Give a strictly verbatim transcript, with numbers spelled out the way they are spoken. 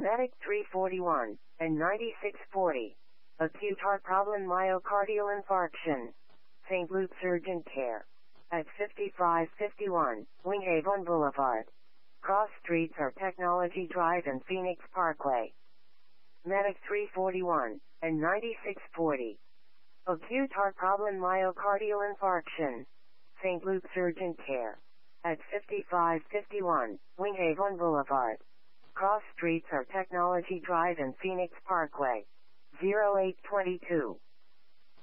Medic three forty-one and ninety-six forty. Acute heart problem myocardial infarction. Saint Luke's Urgent Care. At fifty-five fifty-one, Winghaven Boulevard. Cross streets are Technology Drive and Phoenix Parkway. Medic three forty-one and ninety-six forty. Acute heart problem myocardial infarction. Saint Luke's Urgent Care. At fifty-five fifty-one, Winghaven Boulevard. Cross streets are Technology Drive and Phoenix Parkway. zero eight two two,